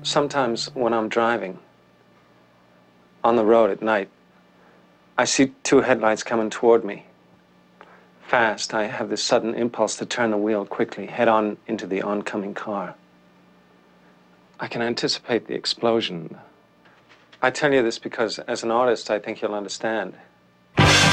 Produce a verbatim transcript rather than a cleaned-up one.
Sometimes when I'm driving on the road at night, I see two headlights coming toward me. Fast, I have this sudden impulse to turn the wheel quickly, head on into the oncoming car. I can anticipate the explosion. I tell you this because, as an artist, I think you'll understand.